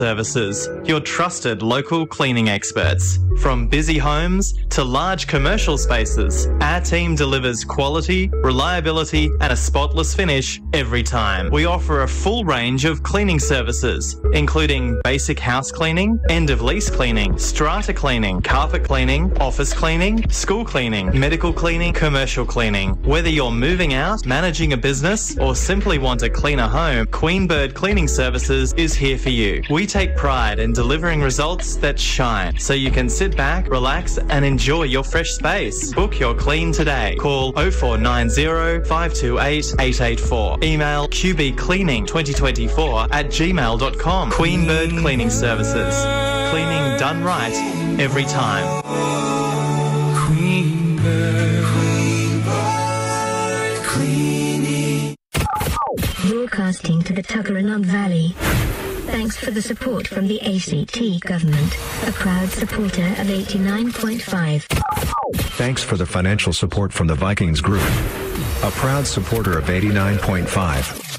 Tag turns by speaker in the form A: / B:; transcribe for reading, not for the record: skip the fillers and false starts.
A: Services, your trusted local cleaning experts. From busy homes to large commercial spaces, our team delivers quality, reliability and a spotless finish every time. We offer a full range of cleaning services, including basic house cleaning, end-of-lease cleaning, strata cleaning, carpet cleaning, office cleaning, school cleaning, medical cleaning, commercial cleaning. Whether you're moving out, managing a business or simply want a cleaner home, Queen Bird Cleaning Services is here for you. We take pride in delivering results that shine, so you can sit back, relax and enjoy your fresh space. Book your clean today. Call 0490 528 884. Email qbcleaning2024@gmail.com. Queen Bird Cleaning Services. Cleaning done right every time.
B: Queen Bird Cleaning.
C: Broadcasting to the Tuggeranong Valley. Thanks for the support from the ACT government, a proud supporter of 89.5.
D: Thanks for the financial support from the Vikings Group, a proud supporter of 89.5.